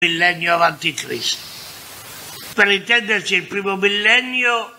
millennio avanti Cristo. Per intenderci, il primo millennio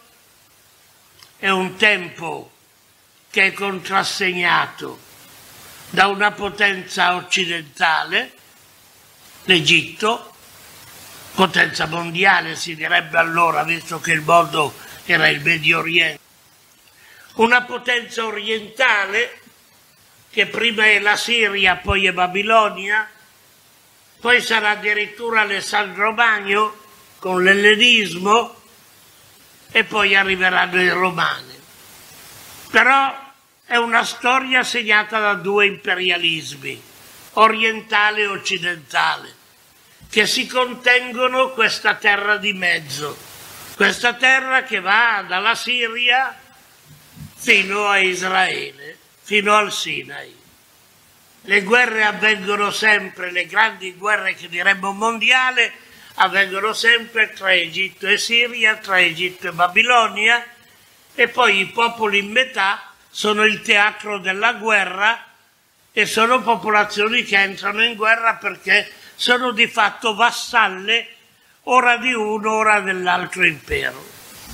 è un tempo che è contrassegnato da una potenza occidentale, l'Egitto, potenza mondiale si direbbe allora, visto che il mondo era il Medio Oriente, una potenza orientale che prima è la Siria, poi è Babilonia, poi sarà addirittura Alessandro Magno con l'ellenismo e poi arriveranno i Romani. Però è una storia segnata da due imperialismi, orientale e occidentale, che si contengono questa terra di mezzo, questa terra che va dalla Siria fino a Israele, fino al Sinai. Le guerre avvengono sempre, le grandi guerre che diremmo mondiali, avvengono sempre tra Egitto e Siria, tra Egitto e Babilonia, e poi i popoli in metà sono il teatro della guerra e sono popolazioni che entrano in guerra perché sono di fatto vassalle ora di uno, ora dell'altro impero.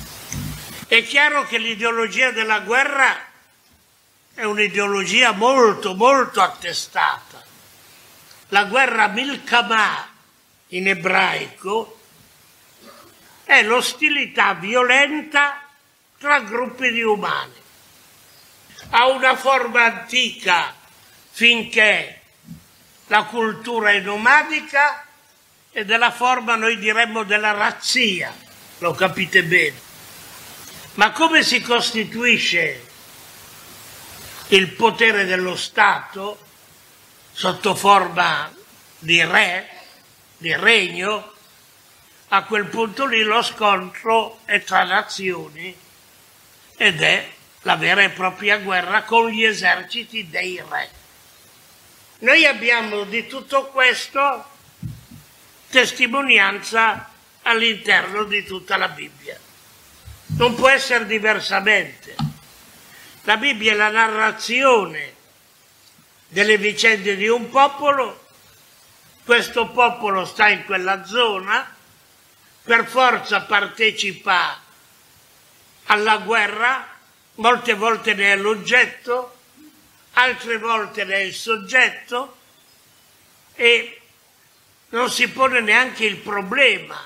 È chiaro che l'ideologia della guerra è un'ideologia molto, molto attestata. La guerra milkamah in ebraico è l'ostilità violenta tra gruppi di umani. Ha una forma antica finché la cultura è nomadica e della forma, noi diremmo, della razzia, lo capite bene. Ma come si costituisce il potere dello Stato sotto forma di re, di regno? A quel punto lì lo scontro è tra nazioni ed è la vera e propria guerra con gli eserciti dei re. Noi abbiamo di tutto questo testimonianza all'interno di tutta la Bibbia. Non può essere diversamente. La Bibbia è la narrazione delle vicende di un popolo, questo popolo sta in quella zona, per forza partecipa alla guerra, molte volte ne è l'oggetto, altre volte ne è il soggetto e non si pone neanche il problema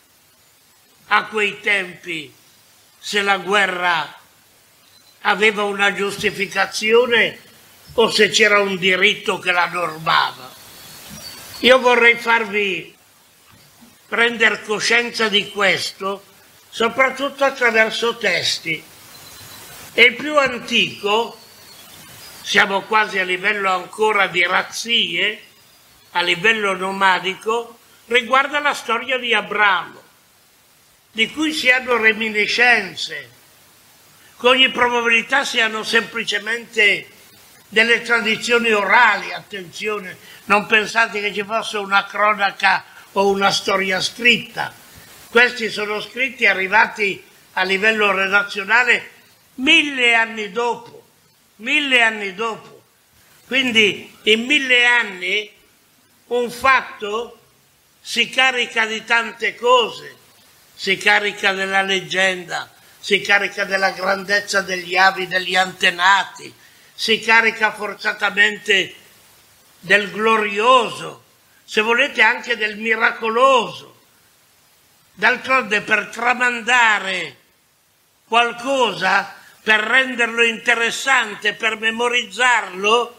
a quei tempi se la guerra aveva una giustificazione o se c'era un diritto che la normava. Io vorrei farvi prendere coscienza di questo, soprattutto attraverso testi. E il più antico, siamo quasi a livello ancora di razzie, a livello nomadico, riguarda la storia di Abramo, di cui si hanno reminiscenze, che ogni probabilità siano semplicemente delle tradizioni orali, attenzione, non pensate che ci fosse una cronaca o una storia scritta. Questi sono scritti arrivati a livello redazionale 1000 anni dopo, 1000 anni dopo. Quindi in 1000 anni un fatto si carica di tante cose, si carica della leggenda, si carica della grandezza degli avi, degli antenati, si carica forzatamente del glorioso, se volete anche del miracoloso. D'altronde per tramandare qualcosa, per renderlo interessante, per memorizzarlo,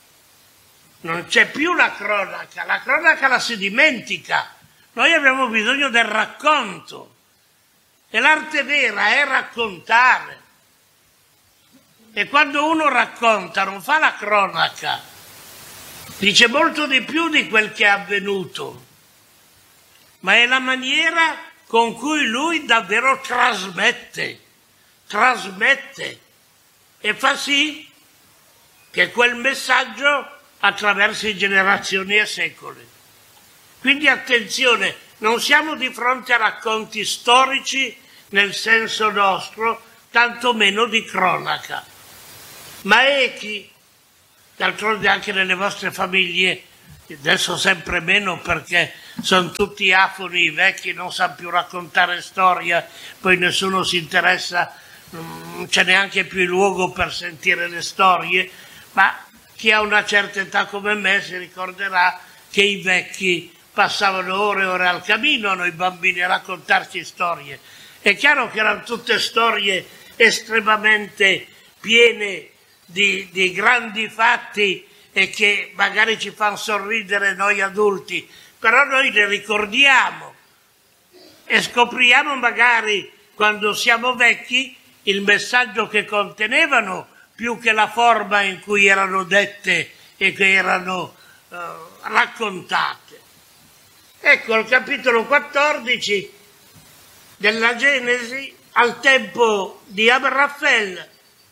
non c'è più la cronaca la si dimentica. Noi abbiamo bisogno del racconto e l'arte vera è raccontare. E quando uno racconta non fa la cronaca, dice molto di più di quel che è avvenuto, ma è la maniera con cui lui davvero trasmette e fa sì che quel messaggio attraversi generazioni e secoli. Quindi attenzione, non siamo di fronte a racconti storici nel senso nostro, tantomeno di cronaca, ma echi, d'altronde anche nelle vostre famiglie, adesso sempre meno perché sono tutti afoni, i vecchi non sanno più raccontare storia, poi nessuno si interessa, non c'è neanche più il luogo per sentire le storie, ma chi ha una certa età come me si ricorderà che i vecchi passavano ore e ore al camino a noi bambini a raccontarci storie. È chiaro che erano tutte storie estremamente piene di grandi fatti e che magari ci fanno sorridere noi adulti, però noi le ricordiamo e scopriamo magari quando siamo vecchi il messaggio che contenevano più che la forma in cui erano dette e che erano raccontate. Ecco il capitolo 14 della Genesi, al tempo di Amraffel,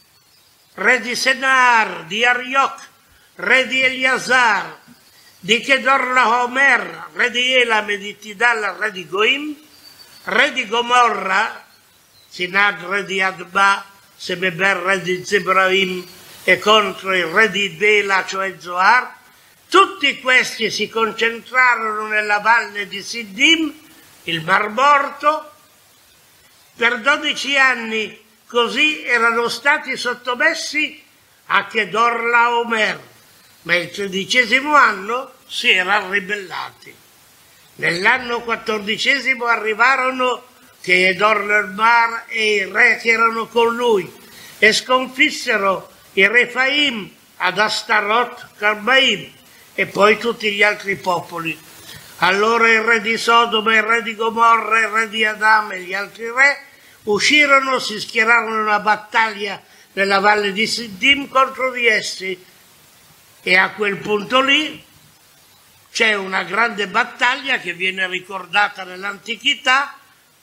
re di Senar, di Arioch, re di Eliasar, di Kedorlaomer, re di Elam e di Tidal, re di Goim, re di Gomorra, Sinad, re di Adba, Semeber, re di Zebraim, e contro il re di Bela, cioè Zoar. Tutti questi si concentrarono nella valle di Siddim, il Mar Morto, per 12 anni, così erano stati sottomessi a Kedorlaomer, ma il 13° anno si erano ribellati. Nell'anno 14° arrivarono Kedorlaomer e i re che erano con lui e sconfissero i Refaim ad Astarot Carbaim e poi tutti gli altri popoli. Allora il re di Sodoma, il re di Gomorra, il re di Adama e gli altri re uscirono, si schierarono in una battaglia nella valle di Siddim contro di essi, e a quel punto lì c'è una grande battaglia che viene ricordata nell'antichità,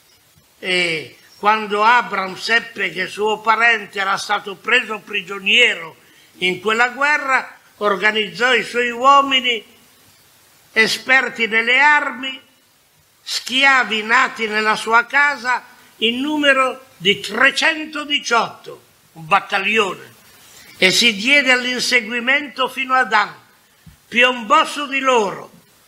e quando Abram seppe che suo parente era stato preso prigioniero in quella guerra, organizzò i suoi uomini esperti nelle armi, schiavi nati nella sua casa, in numero di 318, un battaglione, e si diede all'inseguimento fino a Dan, piombò su di loro,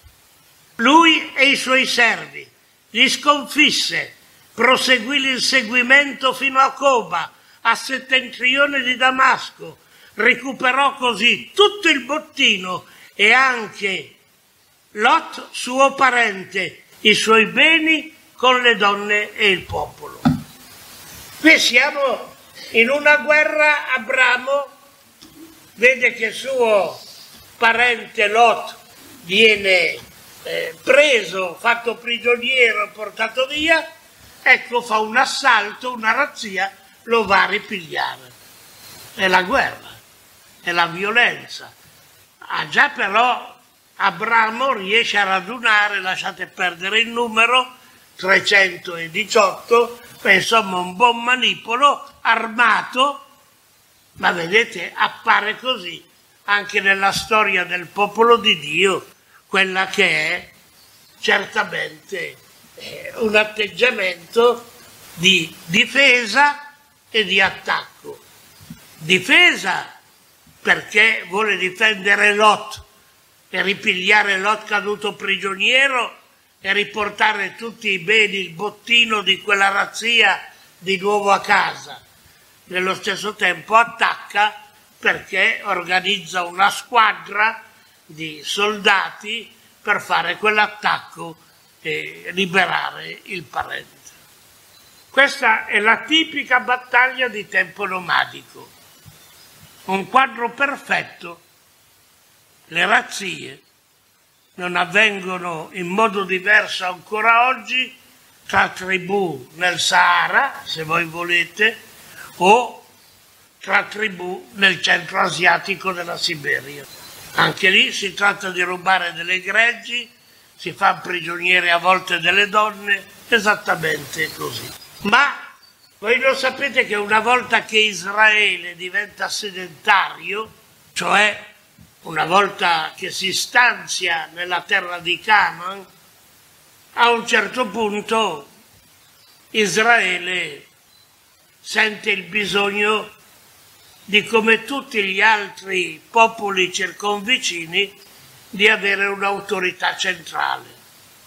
lui e i suoi servi, li sconfisse, proseguì l'inseguimento fino a Coba, a settentrione di Damasco, recuperò così tutto il bottino e anche Lot, suo parente, i suoi beni con le donne e il popolo. Qui siamo in una guerra. Abramo vede che suo parente Lot viene preso, fatto prigioniero, portato via, ecco, fa un assalto, una razzia, lo va a ripigliare. È la guerra, è la violenza. Già però Abramo riesce a radunare, lasciate perdere il numero, 318, ma insomma un buon manipolo, armato, ma vedete, appare così anche nella storia del popolo di Dio, quella che è certamente un atteggiamento di difesa e di attacco. Difesa perché vuole difendere Lot e ripigliare Lot caduto prigioniero e riportare tutti i beni, il bottino di quella razzia di nuovo a casa. Nello stesso tempo attacca perché organizza una squadra di soldati per fare quell'attacco e liberare il parente. Questa è la tipica battaglia di tempo nomadico, un quadro perfetto. Le razzie non avvengono in modo diverso ancora oggi tra tribù nel Sahara, se voi volete, o tra tribù nel centro asiatico della Siberia. Anche lì si tratta di rubare delle greggi, si fa prigioniere a volte delle donne, esattamente così. Ma voi lo sapete che una volta che Israele diventa sedentario, cioè una volta che si stanzia nella terra di Canaan, a un certo punto Israele sente il bisogno di, come tutti gli altri popoli circonvicini, di avere un'autorità centrale.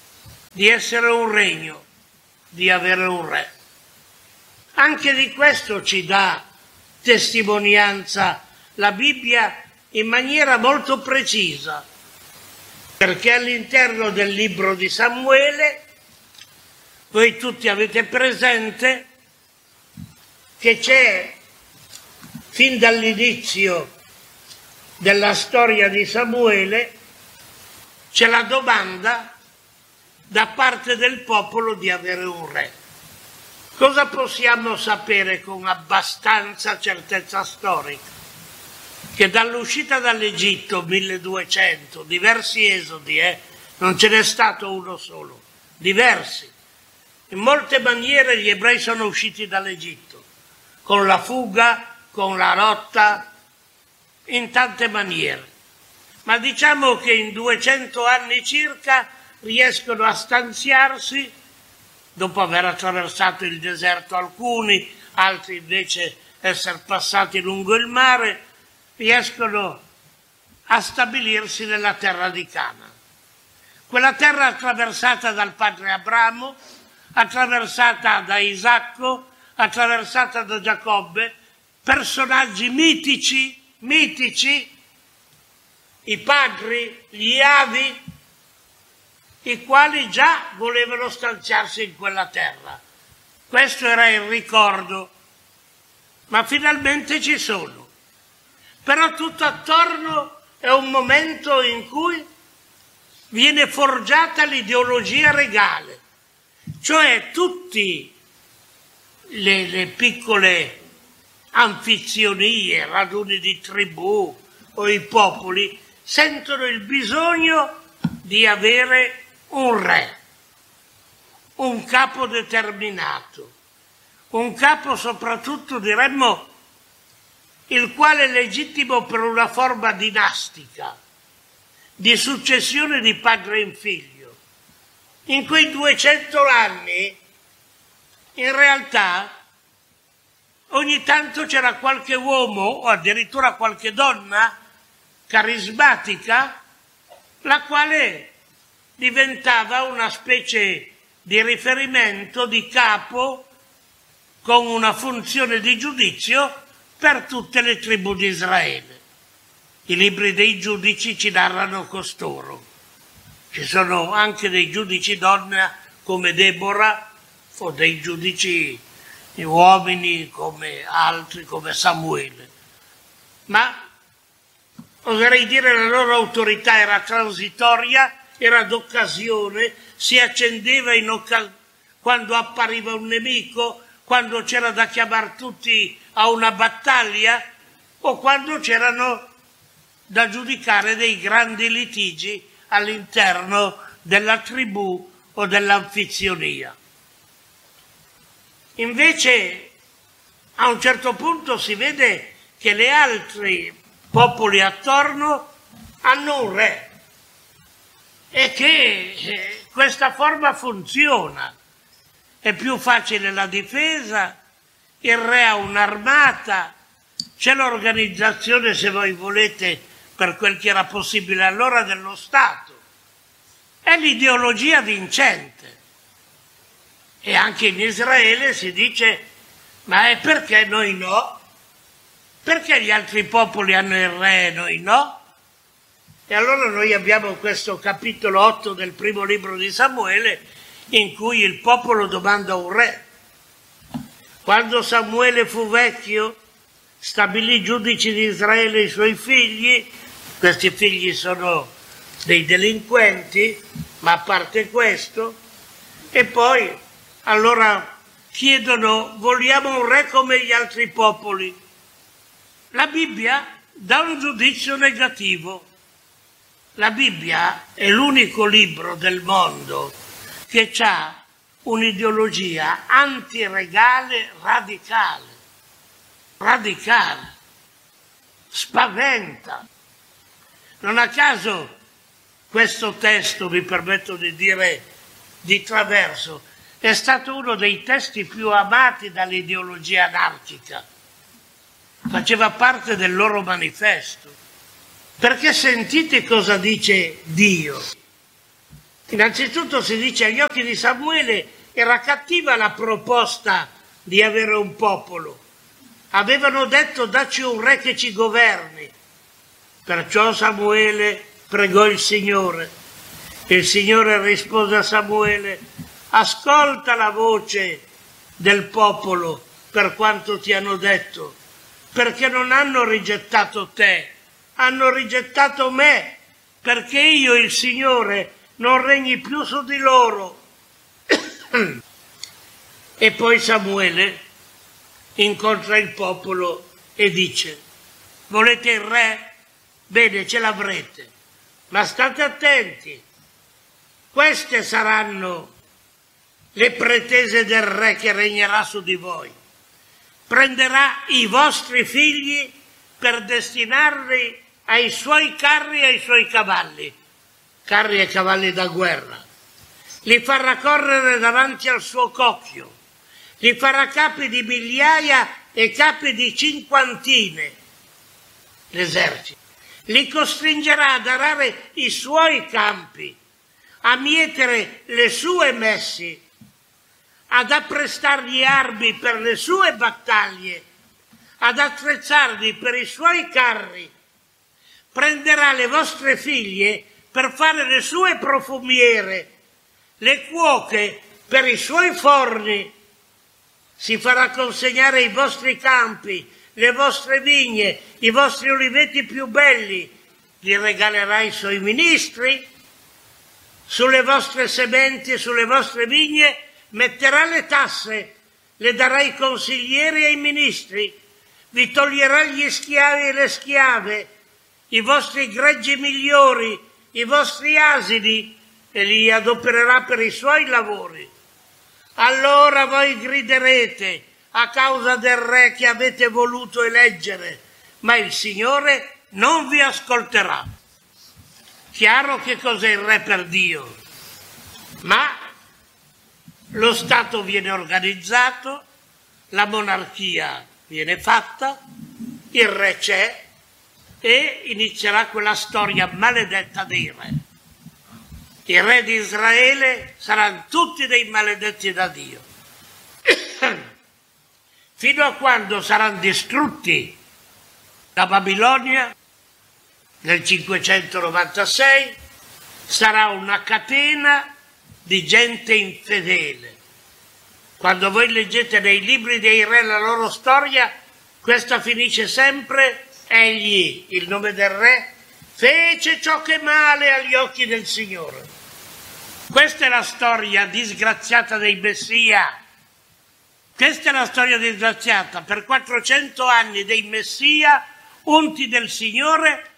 di essere un regno, di avere un re. Anche di questo ci dà testimonianza la Bibbia in maniera molto precisa, perché all'interno del libro di Samuele voi tutti avete presente che c'è, fin dall'inizio della storia di Samuele, c'è la domanda da parte del popolo di avere un re. Cosa possiamo sapere con abbastanza certezza storica? Che dall'uscita dall'Egitto, 1200, diversi esodi, non ce n'è stato uno solo, diversi. In molte maniere gli ebrei sono usciti dall'Egitto, con la fuga, con la lotta, in tante maniere. Ma diciamo che in 200 anni circa riescono a stanziarsi, dopo aver attraversato il deserto alcuni, altri invece essere passati lungo il mare, riescono a stabilirsi nella terra di Canaan. Quella terra attraversata dal padre Abramo, attraversata da Isacco, attraversata da Giacobbe, personaggi mitici, i padri, gli avi, i quali già volevano stanziarsi in quella terra. Questo era il ricordo, ma finalmente ci sono. Però tutto attorno è un momento in cui viene forgiata l'ideologia regale, cioè tutti le piccole anfizionie, raduni di tribù o i popoli sentono il bisogno di avere un re, un capo determinato, un capo soprattutto, diremmo, il quale è legittimo per una forma dinastica, di successione di padre in figlio. In quei 200 anni, in realtà, ogni tanto c'era qualche uomo o addirittura qualche donna carismatica, la quale diventava una specie di riferimento, di capo, con una funzione di giudizio per tutte le tribù di Israele. I libri dei giudici ci narrano costoro. Ci sono anche dei giudici donna come Deborah, o dei giudici uomini come altri, come Samuele. Ma oserei dire la loro autorità era transitoria, era d'occasione, si accendeva quando appariva un nemico, quando c'era da chiamare tutti a una battaglia o quando c'erano da giudicare dei grandi litigi all'interno della tribù o dell'anfizionia. Invece a un certo punto si vede che gli altri popoli attorno hanno un re e che questa forma funziona. È più facile la difesa, il re ha un'armata, c'è l'organizzazione, se voi volete, per quel che era possibile allora, dello Stato. È l'ideologia vincente. E anche in Israele si dice, ma è perché noi no? Perché gli altri popoli hanno il re e noi no? E allora noi abbiamo questo capitolo 8 del primo libro di Samuele, in cui il popolo domanda un re. Quando Samuele fu vecchio, stabilì giudici di Israele i suoi figli. Questi figli sono dei delinquenti, ma a parte questo, e poi allora chiedono, vogliamo un re come gli altri popoli. La Bibbia dà un giudizio negativo. La Bibbia è l'unico libro del mondo che ha un'ideologia antiregale radicale, spaventa. Non a caso questo testo, mi permetto di dire di traverso, è stato uno dei testi più amati dall'ideologia anarchica. Faceva parte del loro manifesto. Perché sentite cosa dice Dio. Innanzitutto si dice agli occhi di Samuele era cattiva la proposta di avere un popolo. Avevano detto dacci un re che ci governi. Perciò Samuele pregò il Signore. Il Signore rispose a Samuele: ascolta la voce del popolo per quanto ti hanno detto, perché non hanno rigettato te, hanno rigettato me, perché io, il Signore, non regni più su di loro. E poi Samuele incontra il popolo e dice: volete il re? Bene, ce l'avrete, ma state attenti, queste saranno le pretese del re che regnerà su di voi. Prenderà i vostri figli per destinarli ai suoi carri e ai suoi cavalli e cavalli da guerra. Li farà correre davanti al suo cocchio, li farà capi di migliaia e capi di cinquantine, l'esercito. Li costringerà ad arare i suoi campi, a mietere le sue messi, ad apprestargli armi per le sue battaglie, ad attrezzarli per i suoi carri. Prenderà le vostre figlie per fare le sue profumiere, le cuoche per i suoi forni. Si farà consegnare i vostri campi, le vostre vigne, i vostri oliveti più belli. Li regalerà ai suoi ministri. Sulle vostre sementi e sulle vostre vigne metterà le tasse, le darà ai consiglieri e ai ministri. Vi toglierà gli schiavi e le schiave, i vostri greggi migliori, i vostri asini, e li adopererà per i suoi lavori. Allora voi griderete a causa del re che avete voluto eleggere, ma il Signore non vi ascolterà. Chiaro che cos'è il re per Dio, ma lo Stato viene organizzato, la monarchia viene fatta, il re c'è e inizierà quella storia maledetta dei re. I re di Israele saranno tutti dei maledetti da Dio, fino a quando saranno distrutti da Babilonia nel 596, sarà una catena di gente infedele. Quando voi leggete nei libri dei re la loro storia, questa finisce sempre: egli, il nome del re, fece ciò che è male agli occhi del Signore. Questa è la storia disgraziata dei Messia. Questa è la storia disgraziata. Per 400 anni dei Messia unti del Signore,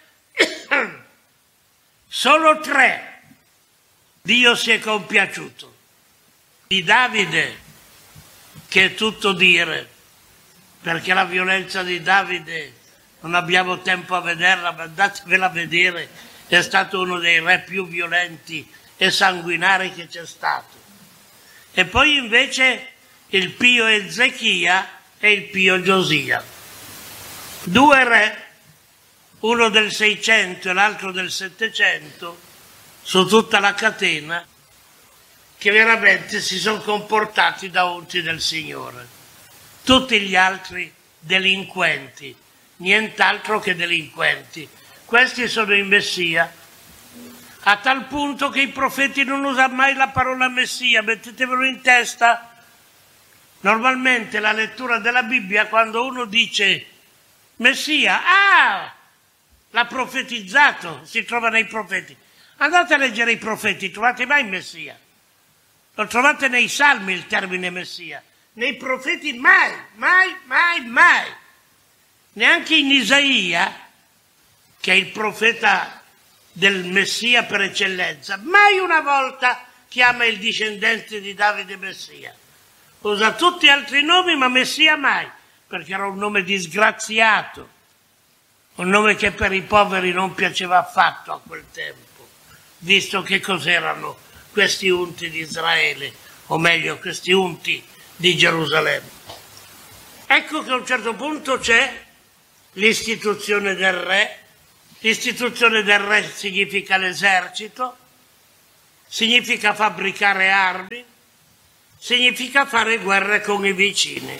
solo 3 Dio si è compiaciuto. Di Davide, che è tutto dire, perché la violenza di Davide non abbiamo tempo a vederla, ma andatevela a vedere, è stato uno dei re più violenti e sanguinari che c'è stato. E poi invece il pio Ezechia e il pio Giosia. 2 re, uno del 600 e l'altro del 700, su tutta la catena, che veramente si sono comportati da unti del Signore. Tutti gli altri delinquenti, nient'altro che delinquenti. Questi sono i Messia, a tal punto che i profeti non usano mai la parola Messia, mettetevelo in testa. Normalmente la lettura della Bibbia, quando uno dice Messia, l'ha profetizzato, si trova nei profeti. Andate a leggere i profeti, trovate mai Messia? Non trovate nei Salmi il termine Messia, nei profeti mai, mai, mai, mai. Neanche in Isaia, che è il profeta del Messia per eccellenza, mai una volta chiama il discendente di Davide Messia. Usa tutti altri nomi, ma Messia mai, perché era un nome disgraziato, un nome che per i poveri non piaceva affatto a quel tempo, visto che cos'erano questi unti di Israele, o meglio questi unti di Gerusalemme. Ecco che a un certo punto c'è l'istituzione del re. L'istituzione del re significa l'esercito, significa fabbricare armi, significa fare guerre con i vicini.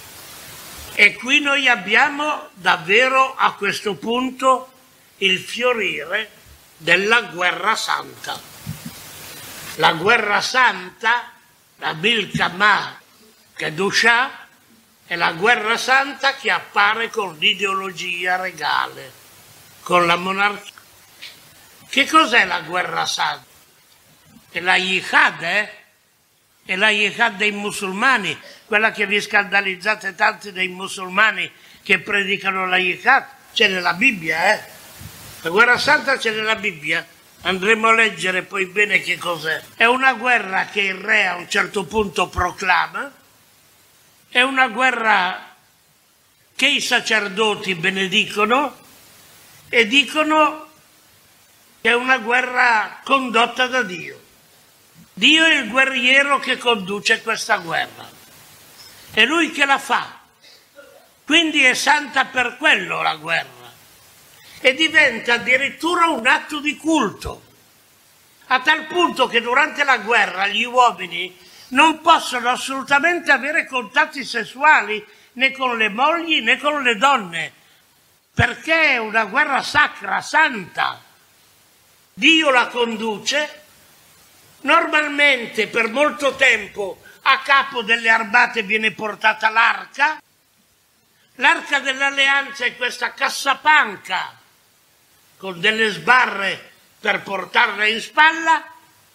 E qui noi abbiamo davvero a questo punto il fiorire della guerra santa. La guerra santa, la Milkama Kedusha, è la guerra santa che appare con l'ideologia regale, con la monarchia. Che cos'è la guerra santa? È la jihad, È la jihad dei musulmani, quella che vi scandalizzate tanti dei musulmani che predicano la jihad. C'è nella Bibbia, La guerra santa c'è nella Bibbia. Andremo a leggere poi bene che cos'è. È una guerra che il re a un certo punto proclama, è una guerra che i sacerdoti benedicono e dicono che è una guerra condotta da Dio. Dio è il guerriero che conduce questa guerra. È Lui che la fa. Quindi è santa per quello la guerra. E diventa addirittura un atto di culto, a tal punto che durante la guerra gli uomini non possono assolutamente avere contatti sessuali né con le mogli né con le donne, perché è una guerra sacra, santa. Dio la conduce, normalmente per molto tempo a capo delle armate viene portata l'arca. L'arca dell'alleanza è questa cassapanca con delle sbarre per portarla in spalla,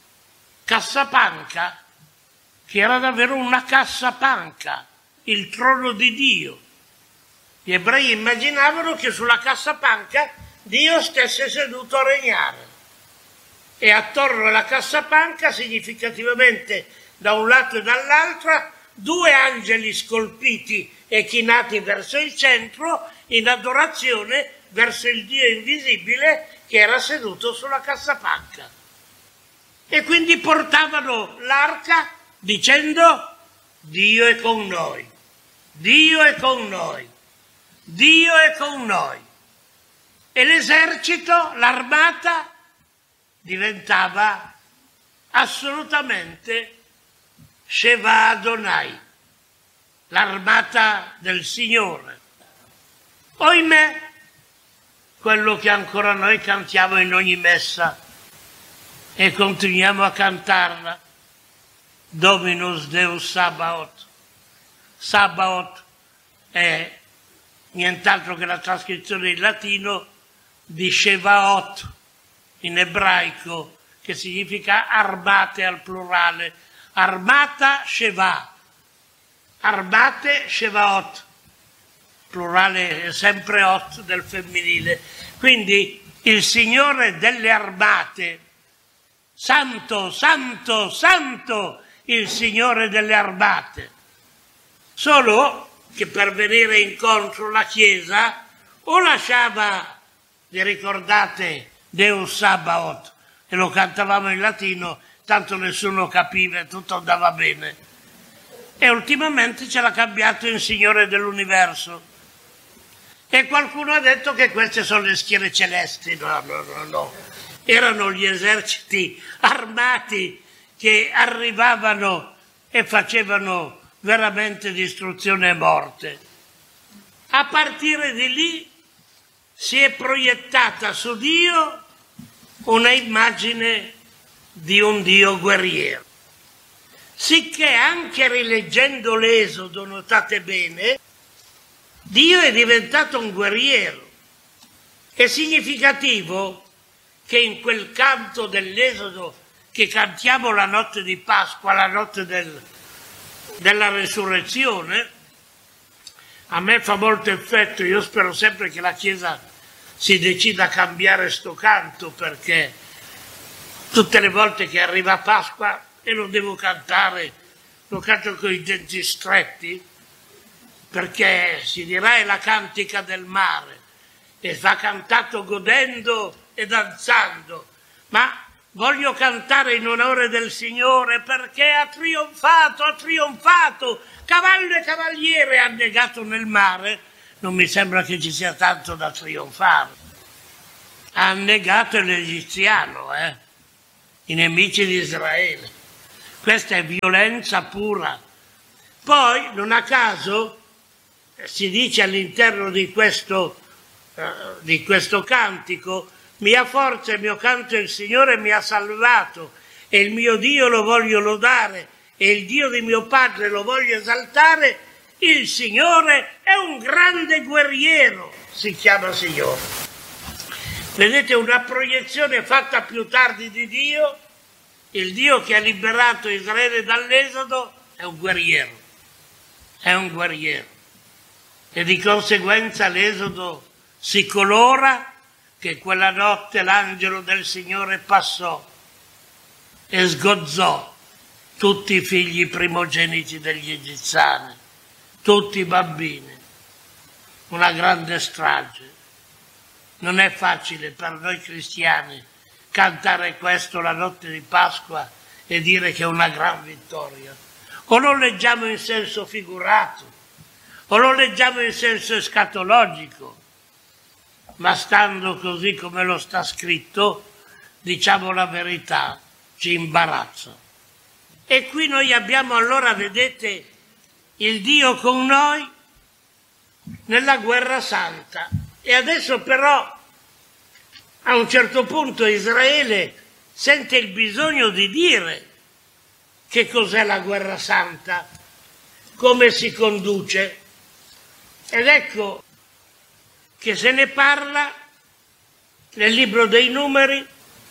cassapanca che era davvero una cassapanca, il trono di Dio. Gli ebrei immaginavano che sulla cassapanca Dio stesse seduto a regnare e attorno alla cassapanca, significativamente da un lato e dall'altro, due angeli scolpiti e chinati verso il centro in adorazione verso il Dio invisibile che era seduto sulla cassapanca. E quindi portavano l'arca dicendo: Dio è con noi, Dio è con noi, Dio è con noi. E l'esercito, l'armata, diventava assolutamente Sheva Adonai, l'armata del Signore. Oimè, quello che ancora noi cantiamo in ogni messa e continuiamo a cantarla, Dominus Deus Sabaoth. Sabaoth è nient'altro che la trascrizione in latino di Shevaot in ebraico, che significa armate al plurale, armata Sheva, armate Shevaot, plurale è sempre ot del femminile. Quindi il Signore delle armate, santo, santo, santo, il Signore delle armate. Solo che per venire incontro la Chiesa o lasciava, vi ricordate, Deus Sabaoth, e lo cantavamo in latino, tanto nessuno capiva e tutto andava bene. E ultimamente ce l'ha cambiato in Signore dell'universo. E qualcuno ha detto che queste sono le schiere celesti. No. Erano gli eserciti armati che arrivavano e facevano veramente distruzione e morte. A partire di lì si è proiettata su Dio una immagine di un Dio guerriero. Sicché anche rileggendo l'Esodo, notate bene, Dio è diventato un guerriero. È significativo che in quel canto dell'Esodo che cantiamo la notte di Pasqua, la notte della resurrezione, a me fa molto effetto. Io spero sempre che la Chiesa si decida a cambiare sto canto, perché tutte le volte che arriva Pasqua e lo devo cantare, lo canto con i denti stretti, perché si dirà è la cantica del mare e va cantato godendo e danzando, ma voglio cantare in onore del Signore perché ha trionfato, cavallo e cavaliere ha annegato nel mare. Non mi sembra che ci sia tanto da trionfare. Ha annegato l'egiziano, i nemici di Israele. Questa è violenza pura. Poi, non a caso, si dice all'interno di questo cantico: mia forza e mio canto il Signore mi ha salvato, e il mio Dio lo voglio lodare, e il Dio di mio padre lo voglio esaltare. Il Signore è un grande guerriero, si chiama Signore. Vedete, una proiezione fatta più tardi di Dio. Il Dio che ha liberato Israele dall'Esodo è un guerriero, è un guerriero. E di conseguenza l'Esodo si colora che quella notte l'angelo del Signore passò e sgozzò tutti i figli primogeniti degli egiziani, tutti i bambini. Una grande strage. Non è facile per noi cristiani cantare questo la notte di Pasqua e dire che è una gran vittoria. O lo leggiamo in senso figurato, o lo leggiamo in senso escatologico, ma stando così come lo sta scritto, diciamo la verità, ci imbarazza. E qui noi abbiamo allora, vedete, il Dio con noi nella guerra santa. E adesso però, a un certo punto, Israele sente il bisogno di dire che cos'è la guerra santa, come si conduce. Ed ecco che se ne parla nel libro dei Numeri.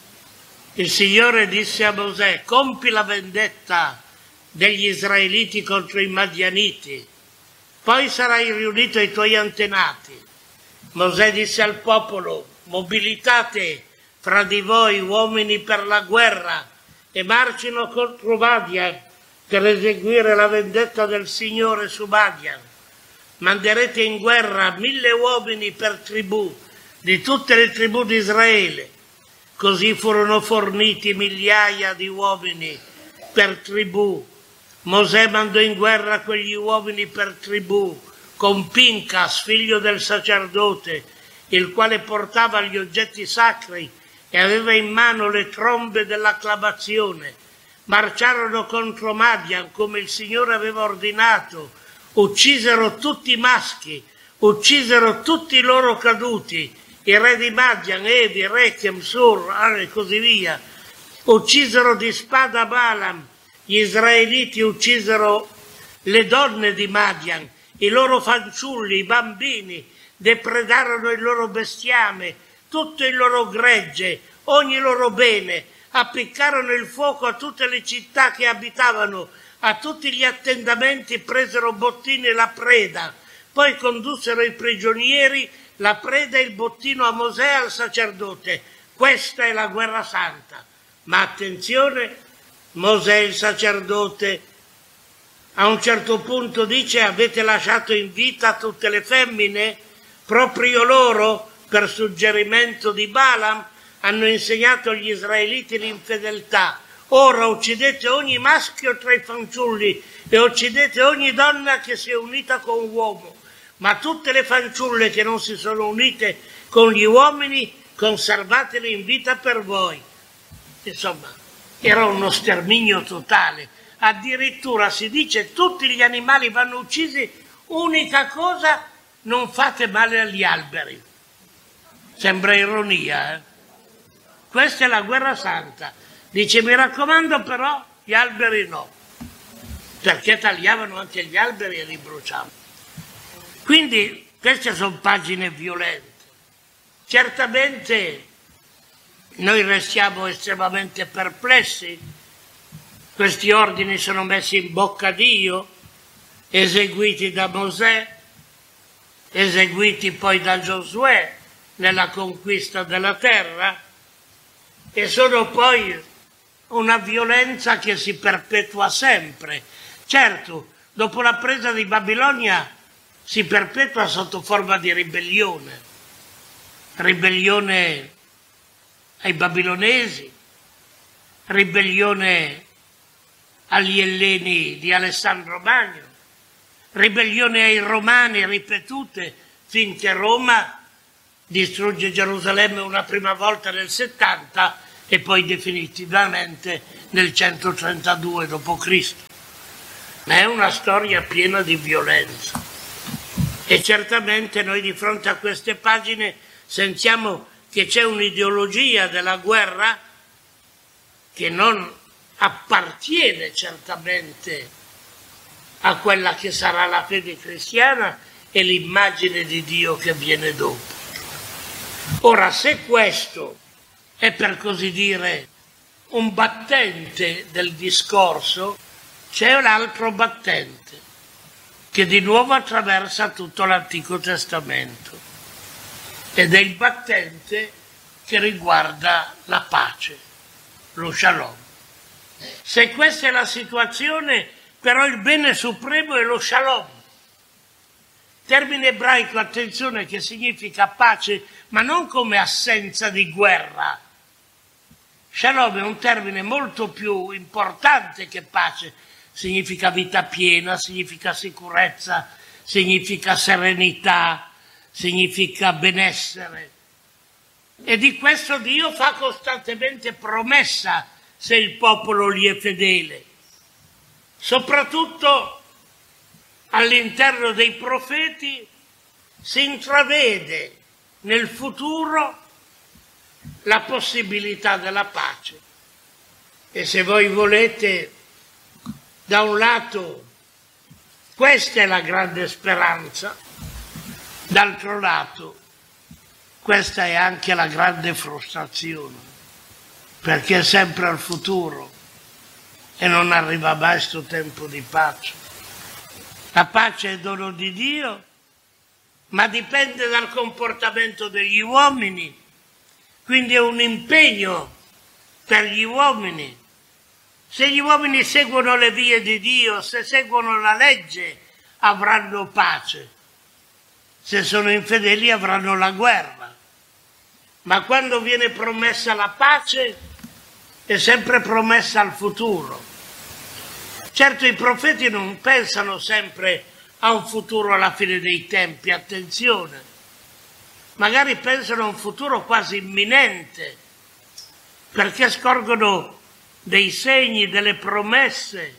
Il Signore disse a Mosè: compi la vendetta degli israeliti contro i Madianiti, poi sarai riunito ai tuoi antenati. Mosè disse al popolo: mobilitate fra di voi uomini per la guerra e marcino contro Madian per eseguire la vendetta del Signore su Madian. Manderete in guerra 1000 uomini per tribù di tutte le tribù di Israele. Così furono forniti migliaia di uomini per tribù. Mosè mandò in guerra quegli uomini per tribù con Pinchas, figlio del sacerdote, il quale portava gli oggetti sacri e aveva in mano le trombe dell'acclamazione. Marciarono contro Madian come il Signore aveva ordinato, uccisero tutti i maschi, uccisero tutti i loro caduti, i re di Madian, Evi, Rechem, Sur, e così via. Uccisero di spada Balaam, gli israeliti uccisero le donne di Madian, i loro fanciulli, i bambini, depredarono il loro bestiame, tutto il loro gregge, ogni loro bene, appiccarono il fuoco a tutte le città che abitavano, a tutti gli attendamenti presero bottini e la preda, poi condussero i prigionieri, la preda e il bottino a Mosè e al sacerdote. Questa è la guerra santa. Ma attenzione, Mosè il sacerdote a un certo punto dice: avete lasciato in vita tutte le femmine? Proprio loro, per suggerimento di Balaam, hanno insegnato agli israeliti l'infedeltà. Ora uccidete ogni maschio tra i fanciulli e uccidete ogni donna che si è unita con uomo, ma tutte le fanciulle che non si sono unite con gli uomini conservatele in vita per voi. Insomma, era uno sterminio totale. Addirittura si dice: tutti gli animali vanno uccisi, unica cosa, non fate male agli alberi. Sembra ironia, eh? Questa è la guerra santa. Dice: mi raccomando, però gli alberi no, perché tagliavano anche gli alberi e li bruciavano. Quindi queste sono pagine violente. Certamente noi restiamo estremamente perplessi. Questi ordini sono messi in bocca a Dio, eseguiti da Mosè, eseguiti poi da Giosuè nella conquista della terra, e sono poi una violenza che si perpetua sempre. Certo, dopo la presa di Babilonia si perpetua sotto forma di ribellione ai babilonesi, ribellione agli elleni di Alessandro Magno, ribellione ai romani ripetute finché Roma distrugge Gerusalemme una prima volta nel 70 e poi definitivamente nel 132 d.C. Ma è una storia piena di violenza e certamente noi di fronte a queste pagine sentiamo che c'è un'ideologia della guerra che non appartiene certamente a quella che sarà la fede cristiana e l'immagine di Dio che viene dopo. Ora, se questo è per così dire un battente del discorso, c'è un altro battente che di nuovo attraversa tutto l'Antico Testamento ed è il battente che riguarda la pace, lo shalom. Se questa è la situazione, però il bene supremo è lo shalom. Termine ebraico, attenzione, che significa pace, ma non come assenza di guerra. Shalom è un termine molto più importante che pace. Significa vita piena, significa sicurezza, significa serenità, significa benessere. E di questo Dio fa costantemente promessa se il popolo gli è fedele. Soprattutto all'interno dei profeti si intravede nel futuro la possibilità della pace. E se voi volete, da un lato, questa è la grande speranza, d'altro lato, questa è anche la grande frustrazione, perché è sempre al futuro e non arriva mai questo tempo di pace. La pace è dono di Dio, ma dipende dal comportamento degli uomini, quindi è un impegno per gli uomini. Se gli uomini seguono le vie di Dio, se seguono la legge, avranno pace. Se sono infedeli avranno la guerra. Ma quando viene promessa la pace, è sempre promessa al futuro. Certo, i profeti non pensano sempre a un futuro alla fine dei tempi, attenzione. Magari pensano a un futuro quasi imminente, perché scorgono dei segni, delle promesse,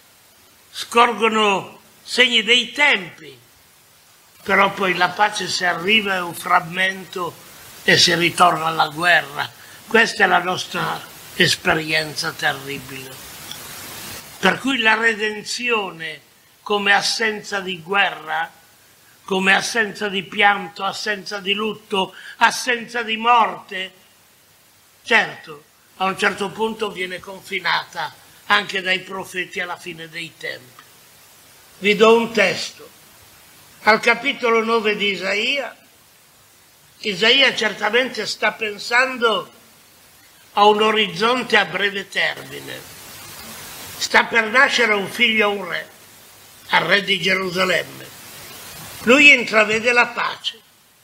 scorgono segni dei tempi, però poi la pace se arriva è un frammento e si ritorna alla guerra. Questa è la nostra esperienza terribile. Per cui la redenzione come assenza di guerra, come assenza di pianto, assenza di lutto, assenza di morte, certo, a un certo punto viene confinata anche dai profeti alla fine dei tempi. Vi do un testo. Al capitolo 9 di Isaia, Isaia certamente sta pensando a un orizzonte a breve termine. Sta per nascere un figlio a un re, al re di Gerusalemme. Lui intravede la pace,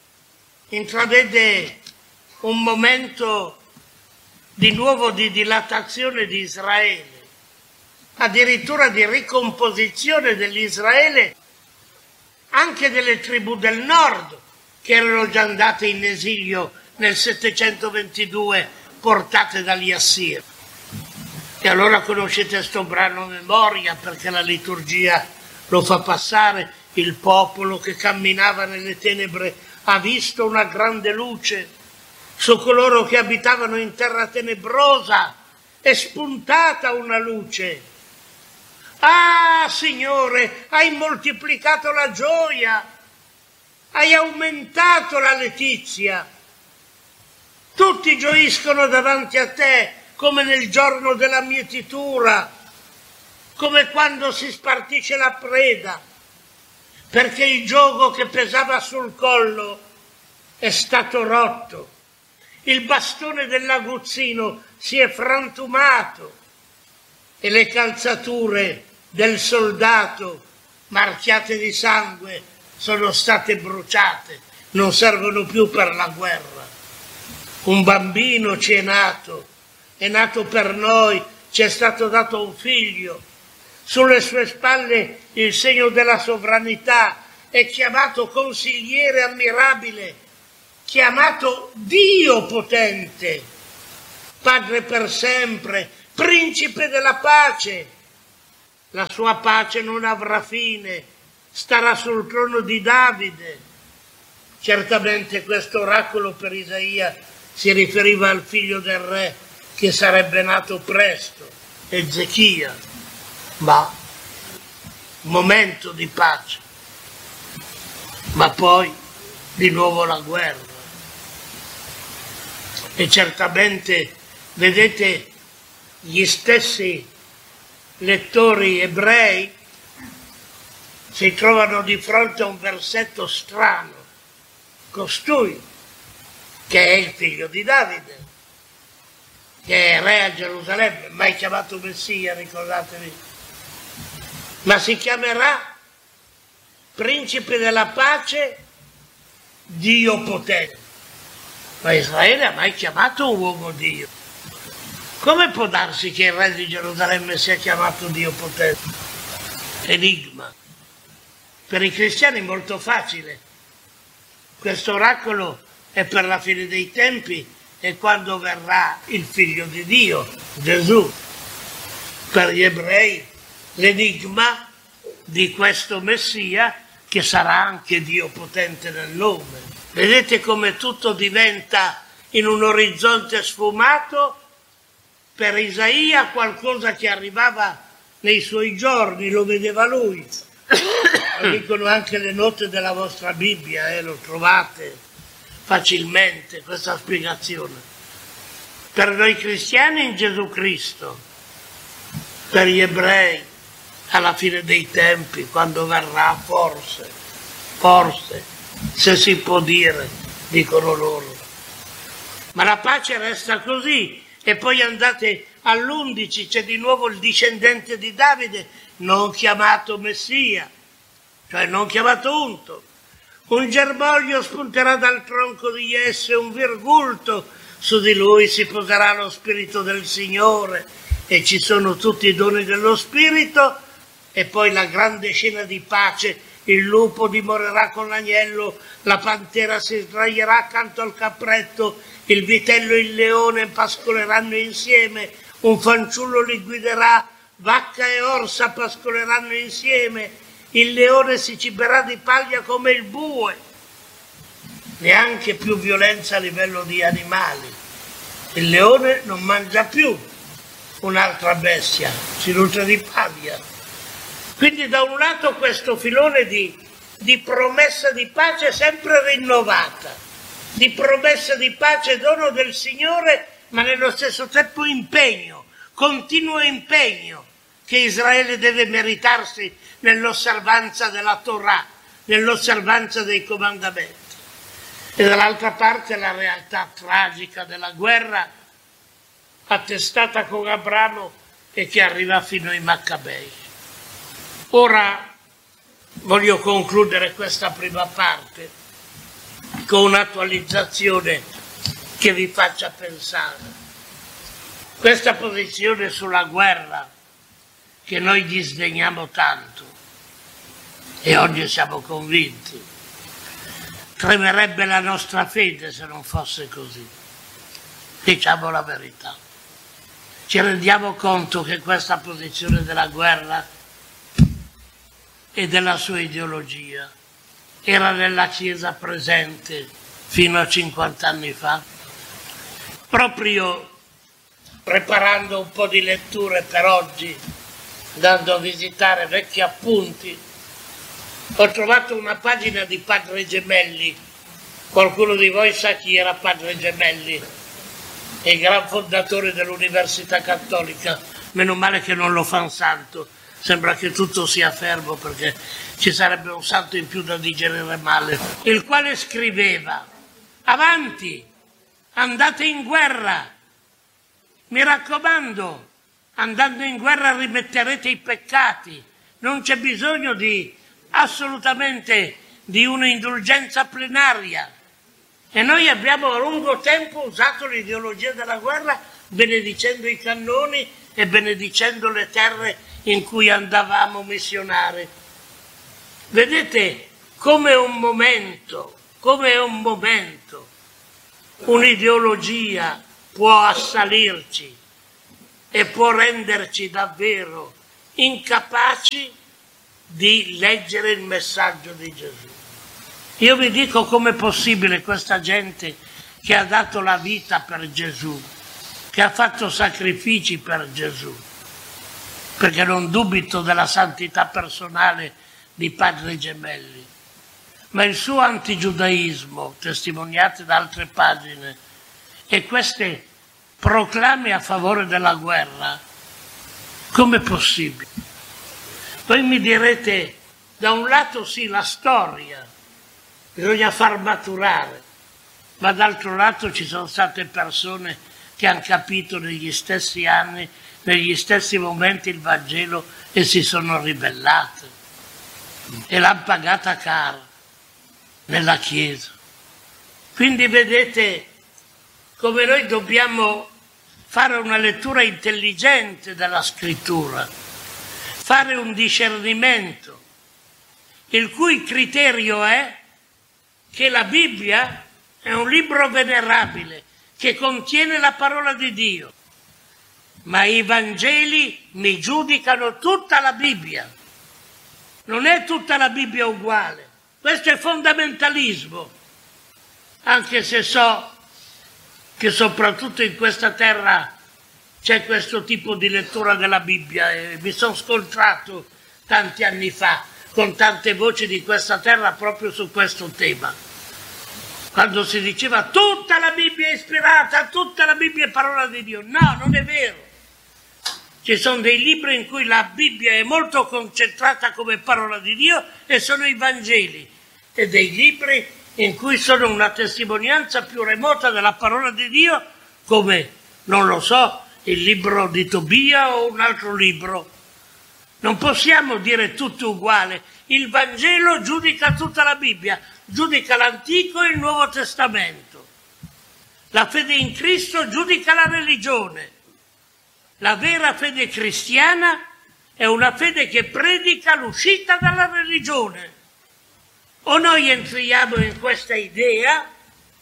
intravede un momento di nuovo di dilatazione di Israele, addirittura di ricomposizione dell'Israele, anche delle tribù del nord, che erano già andate in esilio nel 722, portate dagli Assiri. E allora conoscete questo brano a memoria, perché la liturgia lo fa passare. Il popolo che camminava nelle tenebre ha visto una grande luce. Su coloro che abitavano in terra tenebrosa è spuntata una luce. Ah, Signore, hai moltiplicato la gioia, hai aumentato la letizia. Tutti gioiscono davanti a te, come nel giorno della mietitura, come quando si spartisce la preda, perché il giogo che pesava sul collo è stato rotto, il bastone dell'aguzzino si è frantumato e le calzature del soldato marchiate di sangue sono state bruciate, non servono più per la guerra. Un bambino ci è nato per noi, ci è stato dato un figlio, sulle sue spalle il segno della sovranità, è chiamato consigliere ammirabile, chiamato Dio potente, Padre per sempre, principe della pace. La sua pace non avrà fine, starà sul trono di Davide. Certamente questo oracolo per Isaia si riferiva al figlio del re che sarebbe nato presto, Ezechia, ma momento di pace, ma poi di nuovo la guerra. E certamente, vedete, gli stessi lettori ebrei si trovano di fronte a un versetto strano. Costui, che è il figlio di Davide, che è re a Gerusalemme, mai chiamato Messia, ricordatevi, ma si chiamerà principe della pace, Dio potente. Ma Israele ha mai chiamato un uomo Dio? Come può darsi che il re di Gerusalemme sia chiamato Dio potente? Enigma. Per i cristiani è molto facile. Questo oracolo è per la fine dei tempi e quando verrà il figlio di Dio, Gesù. Per gli ebrei l'enigma di questo Messia che sarà anche Dio potente nel nome. Vedete come tutto diventa in un orizzonte sfumato, per Isaia qualcosa che arrivava nei suoi giorni, lo vedeva lui. Lo dicono anche le note della vostra Bibbia, lo trovate facilmente questa spiegazione. Per noi cristiani in Gesù Cristo, per gli ebrei alla fine dei tempi, quando verrà forse, se si può dire, dicono loro. Ma la pace resta così. E poi andate all'11, c'è di nuovo il discendente di Davide, non chiamato Messia, cioè non chiamato unto. Un germoglio spunterà dal tronco di Jesse, un virgulto, su di lui si poserà lo spirito del Signore, e ci sono tutti i doni dello spirito, e poi la grande scena di pace. Il lupo dimorerà con l'agnello, la pantera si sdraierà accanto al capretto, il vitello e il leone pascoleranno insieme, un fanciullo li guiderà, vacca e orsa pascoleranno insieme, il leone si ciberà di paglia come il bue. Neanche più violenza a livello di animali. Il leone non mangia più un'altra bestia, si nutre di paglia. Quindi da un lato questo filone di promessa di pace sempre rinnovata, di promessa di pace dono del Signore, ma nello stesso tempo impegno, continuo impegno che Israele deve meritarsi nell'osservanza della Torah, nell'osservanza dei comandamenti. E dall'altra parte la realtà tragica della guerra attestata con Abramo e che arriva fino ai Maccabei. Ora voglio concludere questa prima parte con un'attualizzazione che vi faccia pensare. Questa posizione sulla guerra che noi disdegniamo tanto e oggi siamo convinti, tremerebbe la nostra fede se non fosse così. Diciamo la verità. Ci rendiamo conto che questa posizione della guerra e della sua ideologia era nella Chiesa presente fino a 50 anni fa. Proprio preparando un po' di letture per oggi, andando a visitare vecchi appunti, ho trovato una pagina di Padre Gemelli. Qualcuno di voi sa chi era Padre Gemelli? Il gran fondatore dell'Università Cattolica. Meno male che non lo fa un santo. Sembra che tutto sia fermo perché ci sarebbe un santo in più da digerire male. Il quale scriveva: avanti, andate in guerra. Mi raccomando, andando in guerra rimetterete i peccati. Non c'è bisogno assolutamente di un'indulgenza plenaria. E noi abbiamo a lungo tempo usato l'ideologia della guerra benedicendo i cannoni e benedicendo le terre in cui andavamo missionari. Vedete come un momento, un'ideologia può assalirci e può renderci davvero incapaci di leggere il messaggio di Gesù. Io vi dico com'è possibile questa gente che ha dato la vita per Gesù, che ha fatto sacrifici per Gesù, perché non dubito della santità personale di Padre Gemelli, ma il suo antigiudaismo, testimoniato da altre pagine, e queste proclami a favore della guerra, com'è possibile? Poi mi direte, da un lato sì, la storia, bisogna far maturare, ma d'altro lato ci sono state persone che hanno capito negli stessi anni, negli stessi momenti il Vangelo e si sono ribellate e l'hanno pagata cara nella Chiesa. Quindi vedete come noi dobbiamo fare una lettura intelligente della Scrittura, fare un discernimento, il cui criterio è che la Bibbia è un libro venerabile che contiene la parola di Dio, ma i Vangeli mi giudicano tutta la Bibbia. Non è tutta la Bibbia uguale. Questo è fondamentalismo, anche se so che soprattutto in questa terra c'è questo tipo di lettura della Bibbia e mi sono scontrato tanti anni fa con tante voci di questa terra proprio su questo tema. Quando si diceva tutta la Bibbia è ispirata, tutta la Bibbia è parola di Dio. No, non è vero. Ci sono dei libri in cui la Bibbia è molto concentrata come parola di Dio e sono i Vangeli, e dei libri in cui sono una testimonianza più remota della parola di Dio, come, non lo so, il libro di Tobia o un altro libro. Non possiamo dire tutto uguale. Il Vangelo giudica tutta la Bibbia, giudica l'Antico e il Nuovo Testamento. La fede in Cristo giudica la religione. La vera fede cristiana è una fede che predica l'uscita dalla religione. O noi entriamo in questa idea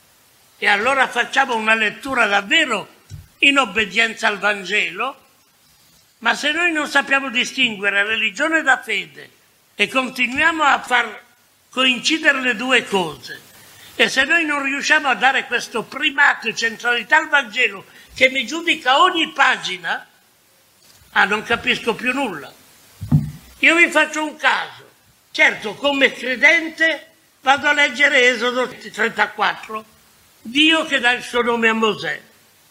e allora facciamo una lettura davvero in obbedienza al Vangelo, ma se noi non sappiamo distinguere religione da fede e continuiamo a far coincidere le due cose, e se noi non riusciamo a dare questo primato e centralità al Vangelo che mi giudica ogni pagina, non capisco più nulla. Io vi faccio un caso. Certo, come credente vado a leggere Esodo 34, Dio che dà il suo nome a Mosè.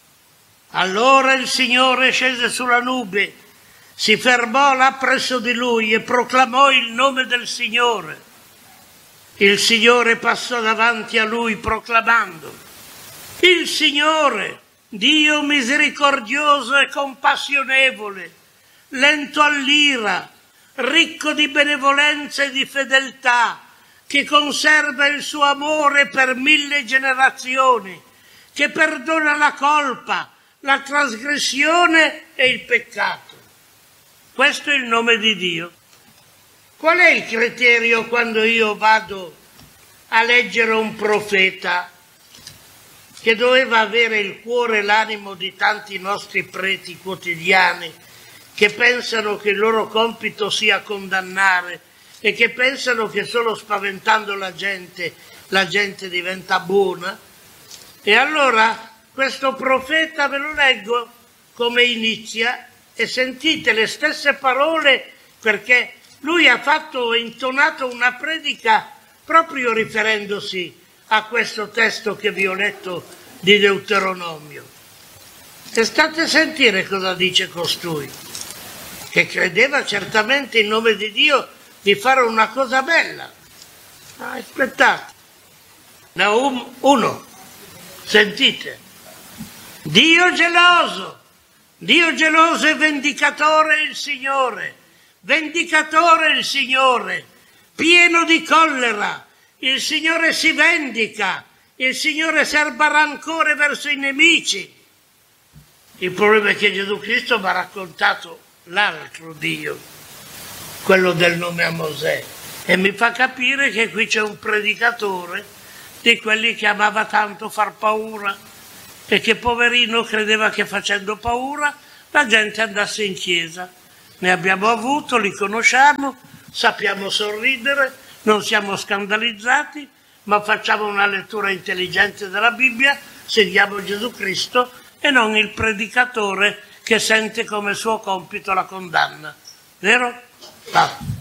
Allora il Signore scese sulla nube, si fermò là presso di lui e proclamò il nome del Signore. Il Signore passò davanti a lui proclamando: il Signore, Dio misericordioso e compassionevole, lento all'ira, ricco di benevolenza e di fedeltà, che conserva il suo amore per 1000 generazioni, che perdona la colpa, la trasgressione e il peccato. Questo è il nome di Dio. Qual è il criterio quando io vado a leggere un profeta che doveva avere il cuore e l'animo di tanti nostri preti quotidiani che pensano che il loro compito sia condannare e che pensano che solo spaventando la gente diventa buona? E allora questo profeta, ve lo leggo come inizia, e sentite le stesse parole, perché lui ha intonato una predica proprio riferendosi a questo testo che vi ho letto di Deuteronomio. E state a sentire cosa dice costui, che credeva certamente in nome di Dio di fare una cosa bella. Aspettate. Naum 1, sentite. Dio geloso e vendicatore è il Signore, vendicatore è il Signore, pieno di collera, il Signore si vendica, il Signore serba rancore verso i nemici. Il problema è che Gesù Cristo mi ha raccontato l'altro Dio, quello del nome a Mosè, e mi fa capire che qui c'è un predicatore di quelli che amava tanto far paura perché poverino credeva che facendo paura la gente andasse in chiesa. Ne abbiamo avuto, li conosciamo, sappiamo sorridere, non siamo scandalizzati, ma facciamo una lettura intelligente della Bibbia, seguiamo Gesù Cristo e non il predicatore che sente come suo compito la condanna. Vero? Ah.